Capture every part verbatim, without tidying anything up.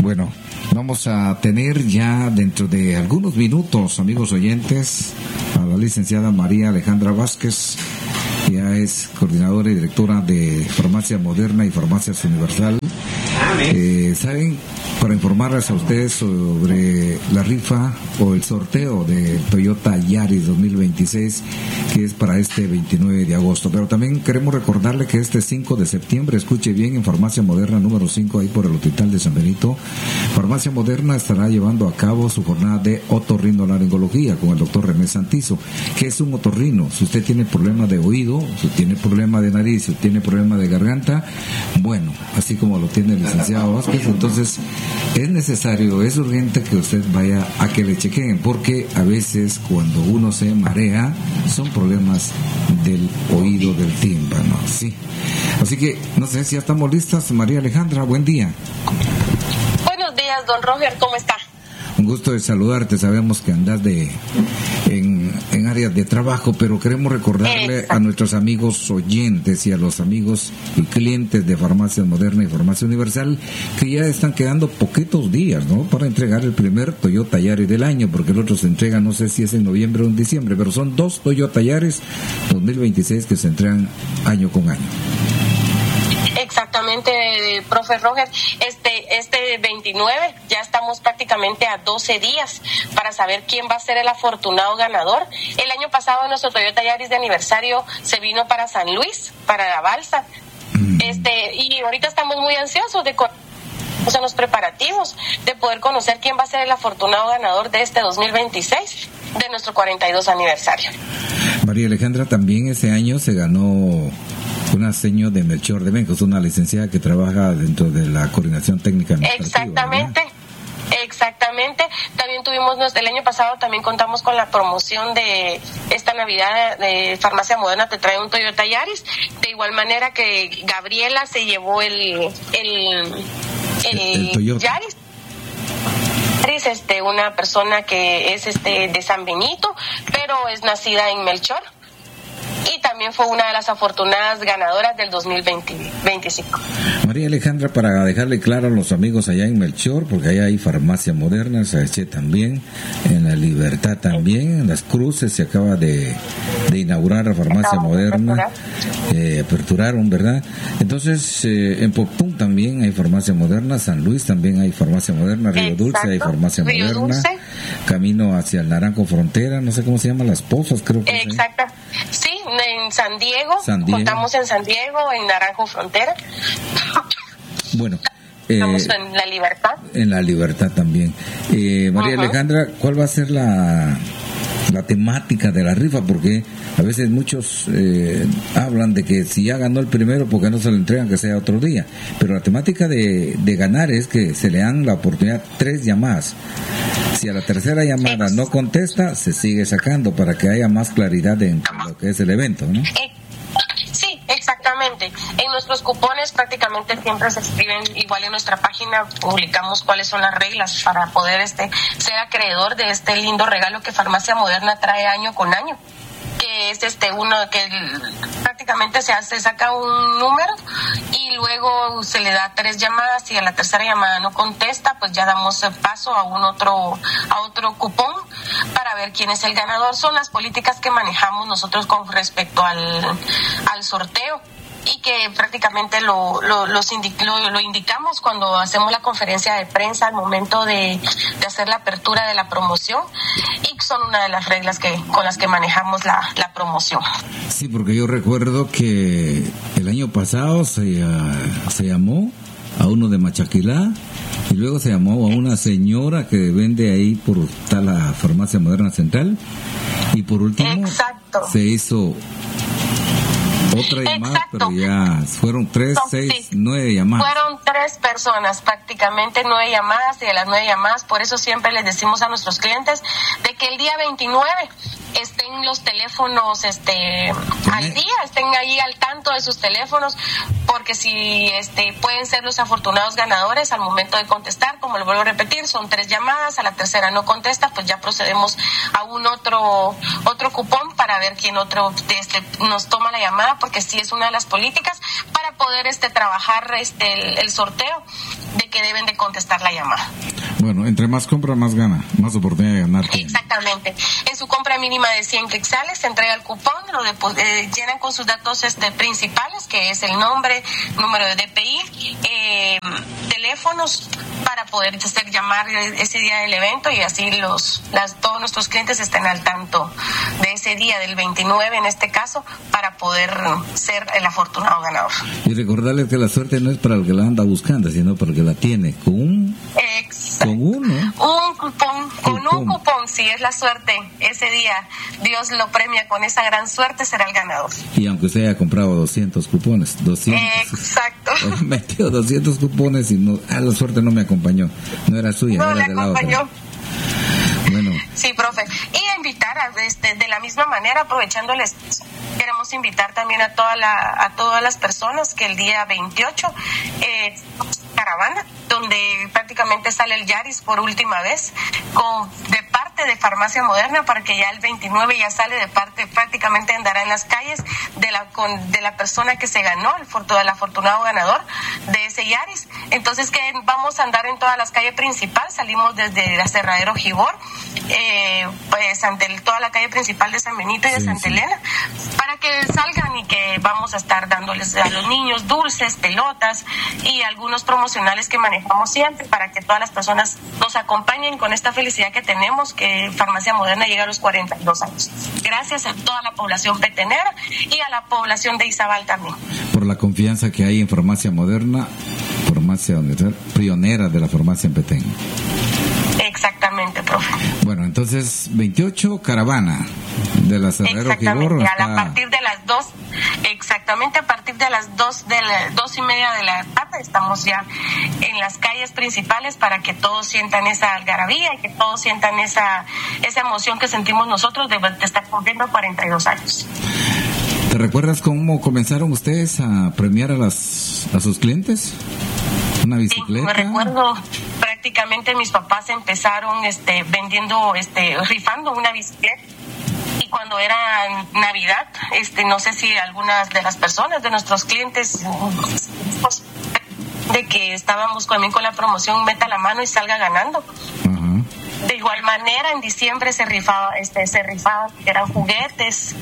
Bueno, vamos a tener ya dentro de algunos minutos, amigos oyentes, a la licenciada María Alejandra Vázquez. Ya es coordinadora y directora de Farmacia Moderna y Farmacias Universal. Eh, ¿Saben? Para informarles a ustedes sobre la rifa o el sorteo de Toyota Yaris dos mil veintiséis, que es para este veintinueve de agosto. Pero también queremos recordarle que este cinco de septiembre, escuche bien, en Farmacia Moderna número cinco, ahí por el Hospital de San Benito, Farmacia Moderna estará llevando a cabo su jornada de otorrinolaringología con el doctor René Santizo, que es un otorrino. Si usted tiene problema de oído, si tiene problema de nariz, si tiene problema de garganta, bueno, así como lo tiene el licenciado Vázquez, entonces es necesario, es urgente que usted vaya a que le chequeen, porque a veces cuando uno se marea son problemas del oído, del tímpano, sí. Así que no sé si ya estamos listas. María Alejandra, buen día. Buenos días, don Roger, ¿cómo está? Un gusto de saludarte. Sabemos que andás de en, en áreas de trabajo, pero queremos recordarle Exacto. a nuestros amigos oyentes y a los amigos y clientes de Farmacia Moderna y Farmacia Universal que ya están quedando poquitos días, ¿no?, para entregar el primer Toyota Yaris del año, porque el otro se entrega, no sé si es en noviembre o en diciembre, pero son dos Toyota Yaris dos mil veintiséis que se entregan año con año. Exactamente, profe Roger. Este, este veintinueve ya estamos prácticamente a doce días para saber quién va a ser el afortunado ganador. El año pasado nuestro Toyota Yaris de aniversario se vino para San Luis, para la Balsa. Mm. Este, y ahorita estamos muy ansiosos de o sea, los preparativos de poder conocer quién va a ser el afortunado ganador de este dos mil veintiséis, de nuestro cuarenta y dos aniversario. María Alejandra, también ese año se ganó una seño de Melchor de Bencos, una licenciada que trabaja dentro de la coordinación técnica administrativa. Exactamente. ¿verdad? Exactamente, también tuvimos, el año pasado también contamos con la promoción de esta Navidad de Farmacia Moderna, te trae un Toyota Yaris, de igual manera que Gabriela se llevó el el, el, el Toyota Yaris. Es este, una persona que es este de San Benito, pero es nacida en Melchor. Y también fue una de las afortunadas ganadoras del dos mil veinticinco. María Alejandra, para dejarle claro a los amigos allá en Melchor, porque allá hay Farmacia Moderna, en Saeché también, en La Libertad también, en Las Cruces se acaba de, de inaugurar la Farmacia Moderna, eh, aperturaron, ¿verdad? Entonces, eh, en Popún también hay Farmacia Moderna, San Luis también hay Farmacia Moderna, Río Exacto. Dulce hay Farmacia Río Moderna, Dulce. Camino hacia el Naranjo Frontera, no sé cómo se llama, Las Pozas, creo que Exacto, sí, en San Diego, San Diego, contamos en San Diego, en Naranjo Frontera. Bueno, estamos eh, en La Libertad. En La Libertad también. Eh, María uh-huh. Alejandra, ¿cuál va a ser la la temática de la rifa? Porque a veces muchos eh, hablan de que si ya ganó el primero, ¿por qué no se lo entregan que sea otro día? Pero la temática de, de ganar es que se le dan la oportunidad tres llamadas. Si a la tercera llamada no contesta, se sigue sacando para que haya más claridad en lo que es el evento, ¿no? Sí, exactamente. En nuestros cupones prácticamente siempre se escriben, igual en nuestra página publicamos cuáles son las reglas para poder este ser acreedor de este lindo regalo que Farmacia Moderna trae año con año, que es este uno que prácticamente se hace, saca un número y luego se le da tres llamadas, y a la tercera llamada no contesta, pues ya damos paso a un otro a otro cupón para ver quién es el ganador. Son las políticas que manejamos nosotros con respecto al al sorteo, y que prácticamente lo lo, los indic, lo lo indicamos cuando hacemos la conferencia de prensa al momento de, de hacer la apertura de la promoción, y son una de las reglas que con las que manejamos la, la promoción. Sí, porque yo recuerdo que el año pasado se, uh, se llamó a uno de Machaquilá, y luego se llamó a una señora que vende ahí por está la Farmacia Moderna Central, y por último Exacto. se hizo otra llamada, Exacto. pero ya fueron tres, Son, seis, sí. nueve llamadas. Fueron tres personas, prácticamente nueve llamadas, y de las nueve llamadas, por eso siempre les decimos a nuestros clientes de que el día veintinueve estén los teléfonos este al día, estén ahí al tanto de sus teléfonos, porque si este pueden ser los afortunados ganadores al momento de contestar, como lo vuelvo a repetir, son tres llamadas, a la tercera no contesta, pues ya procedemos a un otro otro cupón para ver quién otro este nos toma la llamada, porque sí es una de las políticas para poder este trabajar este el, el sorteo. de que deben de contestar la llamada. Bueno, entre más compra, más gana, más oportunidad de ganar. Exactamente. En su compra mínima de cien quetzales se entrega el cupón, lo de, eh, llenan con sus datos este, principales, que es el nombre, número de D P I, eh, teléfonos para poder hacer llamar ese día del evento y así los las todos nuestros clientes estén al tanto de ese día del veintinueve en este caso para poder ser el afortunado ganador. Y recordarles que la suerte no es para el que la anda buscando, sino para el que la tiene con un Exacto. con uno un cupón, con cupón. un cupón, si es la suerte ese día Dios lo premia con esa gran suerte, será el ganador. Y aunque usted haya comprado doscientos cupones, doscientos. Exacto. Metió doscientos cupones y no, ah, la suerte no me acompañó, no era suya, no era le de la acompañó. otra. Bueno. Sí, profe. Y invitar a, este, de la misma manera, aprovechándoles, queremos invitar también a toda la, a todas las personas que el día veintiocho eh, caravana, donde prácticamente sale el Yaris por última vez, con de parte de Farmacia Moderna, para que ya el veintinueve ya sale de parte, prácticamente andará en las calles de la con, de la persona que se ganó, el, el afortunado ganador de ese Yaris. Entonces que vamos a andar en todas las calles principal, salimos desde la Aserradero Gibor, eh, pues ante el, toda la calle principal de San Benito y de sí, Santa sí. Elena, para que salgan y que vamos a estar dándoles a los niños dulces, pelotas y algunos promocionales que manejamos siempre para que todas las personas nos acompañen con esta felicidad que tenemos, que Farmacia Moderna llega a los cuarenta y dos años. Gracias a toda la población petenera y a la población de Izabal también. Por la confianza que hay en Farmacia Moderna, farmacia pionera de la farmacia en Petén. Exactamente, profe. Bueno, entonces veintiocho caravana de la Aserradero Gibor hasta... a partir de las dos, exactamente a partir de las dos de las dos y media de la tarde estamos ya en las calles principales para que todos sientan esa algarabía y que todos sientan esa esa emoción que sentimos nosotros de, de estar cumpliendo cuarenta y dos años. ¿Te recuerdas cómo comenzaron ustedes a premiar a las a sus clientes? ¿Una bicicleta? Sí, me recuerdo, prácticamente mis papás empezaron este vendiendo, este rifando una bicicleta. Y cuando era Navidad, este no sé si algunas de las personas, de nuestros clientes, pues, de que estábamos también con la promoción Meta la Mano y Salga Ganando. Uh-huh. De igual manera, en diciembre se rifaba, este, se rifaban, eran juguetes,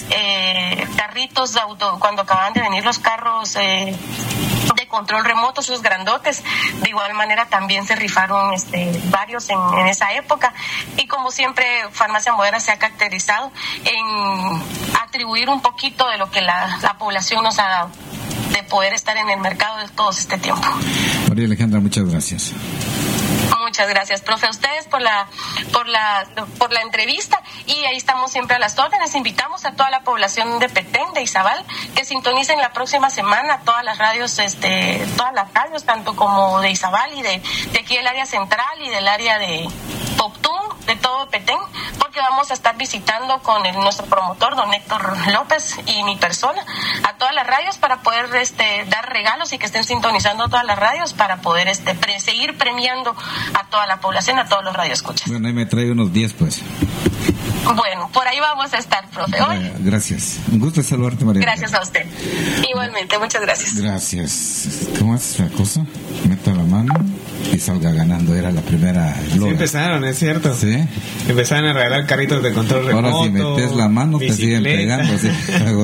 eh, carritos de auto, cuando acababan de venir los carros eh, de control remoto, sus grandotes. De igual manera también se rifaron este, varios en, en esa época. Y como siempre, Farmacia Moderna se ha caracterizado en atribuir un poquito de lo que la, la población nos ha dado, de poder estar en el mercado de todo este tiempo. María Alejandra, muchas gracias. Muchas gracias, profe, a ustedes por la por la por la entrevista, y ahí estamos siempre a las órdenes. Invitamos a toda la población de Petén, de Izabal, que sintonicen la próxima semana todas las radios, este, todas las radios, tanto como de Izabal y de, de aquí el área central y del área de Poptún, de todo Petén, porque vamos a estar visitando con el, nuestro promotor, don Héctor López, y mi persona, a todas las radios para poder este dar regalos y que estén sintonizando todas las radios para poder este pre- seguir premiando a toda la población, a todos los radioescuchas. Bueno, ahí me trae unos diez, pues. Bueno, por ahí vamos a estar, profe. Hoy. Gracias. Un gusto saludarte, María. Gracias a usted. Igualmente, muchas gracias. Gracias. ¿Cómo es la cosa? Meta la mano y salga ganando. Era la primera eslogan. Sí, empezaron, es cierto. Sí. Empezaron a regalar carritos de control remoto. Ahora si metes la mano bicicleta. Te siguen pegando. ¿Sí?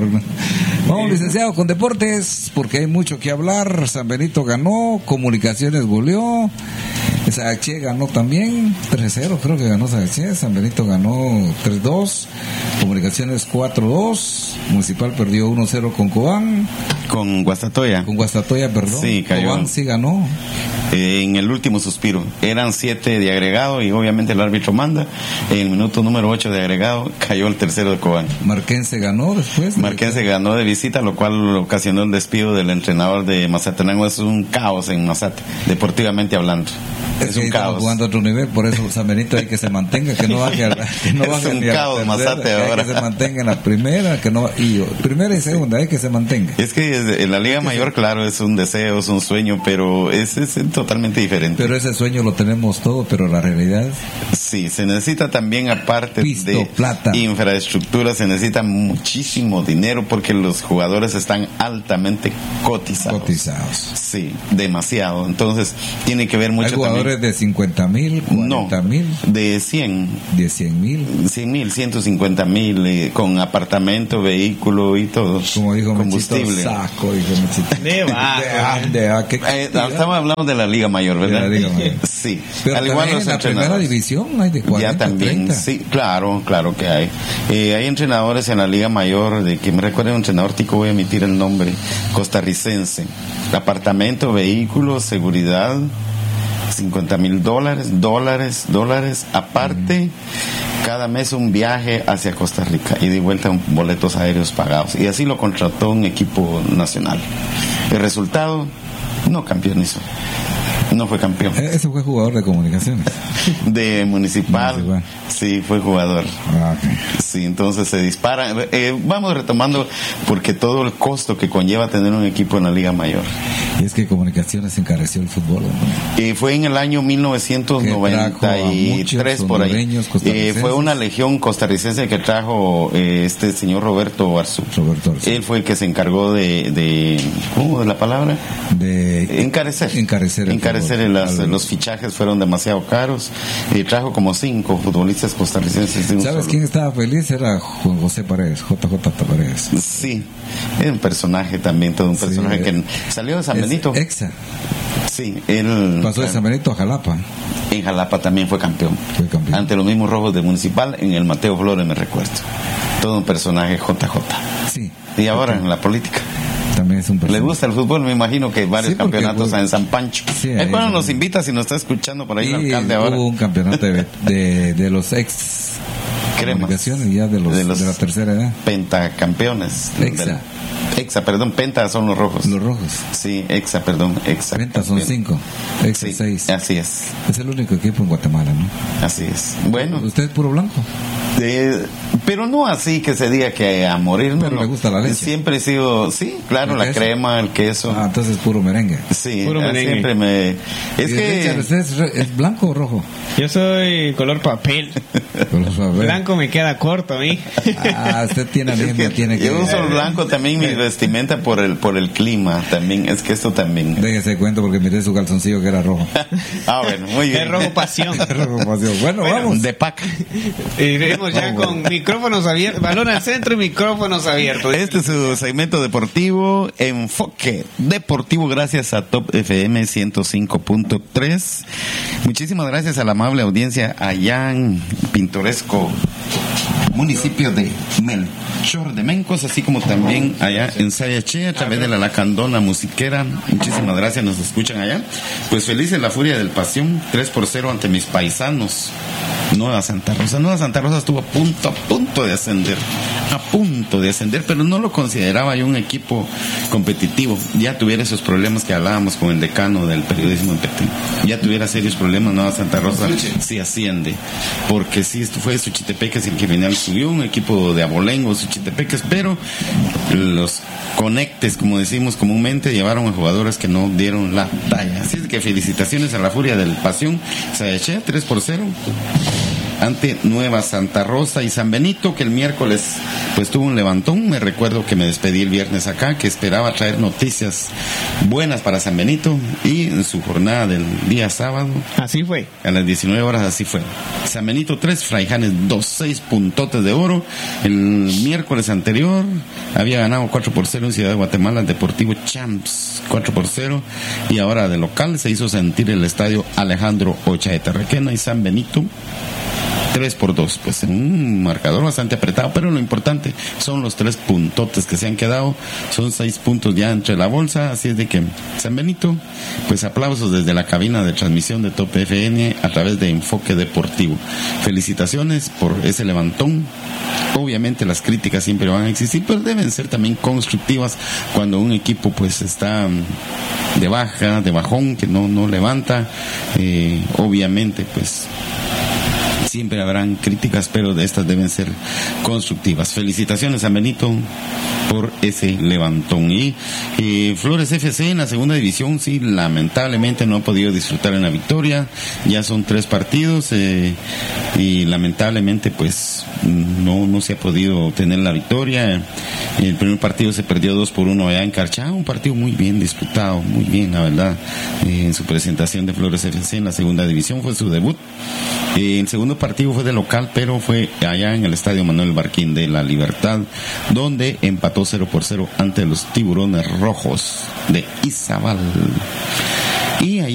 Vamos, licenciado, con deportes, porque hay mucho que hablar. San Benito ganó, Comunicaciones goleó, Sahaché ganó también, tres cero creo que ganó Sahaché, San Benito ganó tres dos, Comunicaciones cuatro dos, Municipal perdió uno cero con Cobán. Con Guastatoya. Con Guastatoya, perdón. Sí, cayó. Cobán sí ganó. Eh, en el último suspiro. Eran siete de agregado y obviamente el árbitro manda. En el minuto número ocho de agregado cayó el tercero de Cobán. Marquense ganó después. Marquense ganó de visita, lo cual ocasionó el despido del entrenador de Mazatenango. Es un caos en Mazate, deportivamente hablando. Es, es un caos. Jugando a otro nivel, por eso San Benito hay que se mantenga, que no baje, a la, que no baje es un ni caos, a la tercera, Mazate, que, ahora. que se mantenga en la primera, que no y primera y segunda, hay que se mantenga. Es que en la Liga Mayor, claro, es un deseo, es un sueño, pero es, es totalmente diferente. Pero ese sueño lo tenemos todo, pero la realidad. Sí, se necesita también, aparte Pisto, de plata, infraestructura, se necesita muchísimo dinero porque los jugadores están altamente cotizados. Cotizados. Sí, demasiado. Entonces, tiene que ver mucho. ¿Hay jugadores también de cincuenta mil, cuarenta mil? No, de cien. De cien mil. cien mil, ciento cincuenta mil, eh, con apartamento, vehículo y todo. Como dijo combustible. Mechito, saco, dijo Mechito. De va. De, de, de, ¿qué eh, estamos hablando de la Liga Mayor, ¿verdad? De la Liga Mayor. Sí. Pero al igual los en la primera división hay de cuarenta, ya también, treinta. Sí, claro, claro que hay. Eh, hay entrenadores en la Liga Mayor, de que me recuerden un entrenador tico, voy a emitir el nombre, costarricense. Apartamento, vehículo, seguridad, cincuenta mil dólares, dólares, dólares, aparte, mm. cada mes un viaje hacia Costa Rica y de vuelta boletos aéreos pagados. Y así lo contrató un equipo nacional. El resultado, no campeonizó. No fue campeón. Ese fue jugador de comunicaciones. De municipal. municipal. Sí, fue jugador. Ah, okay. Sí, entonces se dispara. Eh, vamos retomando porque todo el costo que conlleva tener un equipo en la Liga Mayor. Y es que comunicaciones encareció el fútbol. ¿No? Eh, fue en el año mil novecientos noventa y tres por ahí. Eh, fue una legión costarricense que trajo eh, este señor Roberto Arzú. Roberto Arzú. Él fue el que se encargó de, de ¿cómo es la palabra? De encarecer. Encarecer. Encarecer las, los fichajes fueron demasiado caros y trajo como cinco futbolistas costarricenses. De un ¿Sabes solo. quién estaba feliz? Era Juan José Paredes, J J Paredes. Sí, era un personaje también, todo un personaje sí, que salió de San Benito. Exa. Sí, él pasó de San Benito a Jalapa. En Jalapa también fue campeón. Fue campeón. Ante los mismos rojos de Municipal, en el Mateo Flores, me recuerdo. Todo un personaje J J. Sí. Y ahora en la política. También es un personaje. Le gusta el fútbol, me imagino que varios sí, porque, campeonatos pues, en San Pancho. Sí, es cuando nos invita, si nos está escuchando por ahí el alcalde ahora. Hubo un campeonato de, de, de los ex comunicaciones ya de los, de los de la tercera edad. Pentacampeones. Exa. Del, Exa, perdón, Penta son los rojos. Los rojos. Sí, Exa, perdón, Exa. Penta son cinco, Exa sí, seis. Así es. Es el único equipo en Guatemala, ¿no? Así es. Bueno. ¿Usted es puro blanco? Eh, pero no así que se diga que a morir, no. Pero no. le gusta la leche. Siempre he sido, sí, claro, la queso? crema, el queso. Ah, entonces puro merengue. Sí, puro merengue. Siempre me... Es que... ¿Usted es, es blanco o rojo? Yo soy color papel. Color papel. Blanco me queda corto a mí. Ah, usted tiene anemia, es que tiene que... Yo uso blanco también, mi vestimenta por el por el clima también, es que esto también... Déjese cuento porque miré su calzoncillo que era rojo. Ah, bueno, muy bien. Es rojo pasión. rojo pasión. Bueno, bueno, vamos. De pack. Iremos ya vamos. con micrófonos abiertos, balón al centro y micrófonos abiertos. Este es su segmento deportivo, Enfoque Deportivo, gracias a Top F M ciento cinco punto tres. Muchísimas gracias a la amable audiencia allá en pintoresco municipio de Melchor de Mencos, así como también allá en Sayache, a través de la Lacandona Musiquera. Muchísimas gracias, nos escuchan allá. Pues felices la furia del Pasión, tres por cero ante mis paisanos. Nueva Santa Rosa. Nueva Santa Rosa estuvo a punto, a punto de ascender. A punto de ascender, pero no lo consideraba yo un equipo competitivo. Ya tuviera esos problemas que hablábamos con el decano del periodismo en Petén. Ya tuviera serios problemas, Nueva Santa Rosa sí asciende. Porque sí, esto fue Suchitepeques el que final subió, un equipo de abolengo, Suchitepeques, pero los conectes, como decimos comúnmente, llevaron a jugadores que no dieron la talla. Así es que felicitaciones a la furia del Pasión. Sayache, tres por cero. Ante Nueva Santa Rosa y San Benito, que el miércoles pues tuvo un levantón. Me recuerdo que me despedí el viernes acá, que esperaba traer noticias buenas para San Benito, y en su jornada del día sábado, así fue, a las diecinueve horas, así fue. San Benito tres, Fraijanes dos, seis puntotes de oro. El miércoles anterior había ganado cuatro por cero en Ciudad de Guatemala, Deportivo Champs, cuatro por cero, y ahora de local se hizo sentir el estadio Alejandro Ochaeta Requena, y San Benito tres por dos, pues en un marcador bastante apretado, pero lo importante son los tres puntotes que se han quedado, son seis puntos ya entre la bolsa, así es de que San Benito, pues aplausos desde la cabina de transmisión de Top F M a través de Enfoque Deportivo. Felicitaciones por ese levantón. Obviamente las críticas siempre van a existir, pero deben ser también constructivas cuando un equipo pues está de baja, de bajón, que no, no levanta. Eh, obviamente pues siempre habrán críticas, pero de estas deben ser constructivas. Felicitaciones a Benito por ese levantón. Y eh, Flores F C en la segunda división, sí, lamentablemente no ha podido disfrutar en la victoria. Ya son tres partidos eh, y lamentablemente pues no, no se ha podido tener la victoria. El primer partido se perdió dos por uno allá en Carchá, un partido muy bien disputado, muy bien, la verdad, eh, en su presentación de Flores F C en la segunda división, fue su debut. Eh, el segundo partido fue de local, pero fue allá en el Estadio Manuel Barquín de La Libertad, donde empató cero por cero ante los Tiburones Rojos de Izabal. Y ahí